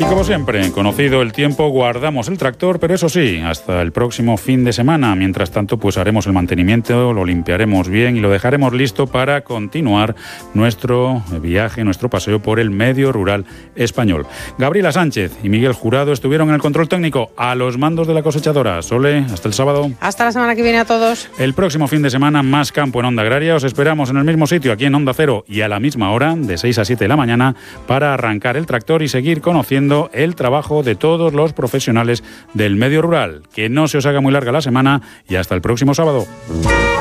Y como siempre, conocido el tiempo, guardamos el tractor, pero eso sí, hasta el próximo fin de semana. Mientras tanto, pues haremos el mantenimiento, lo limpiaremos bien y lo dejaremos listo para continuar nuestro viaje, nuestro paseo por el medio rural español. Gabriela Sánchez y Miguel Jurado estuvieron en el control técnico a los mandos de la cosechadora. Sole, hasta el sábado. Hasta la semana que viene a todos. El próximo fin de semana, más campo en Onda Agraria. Os esperamos en el mismo sitio, aquí en Onda Cero, y a la misma hora, de 6 a 7 de la mañana, para arrancar el tractor y seguir conociendo el trabajo de todos los profesionales del medio rural. Que no se os haga muy larga la semana y hasta el próximo sábado.